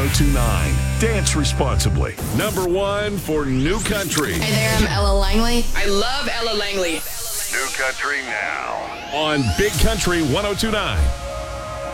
1029. Dance responsibly. Number 1 for New Country. Hey there, I'm Ella Langley. I love Ella Langley. New Country now on Big Country 1029.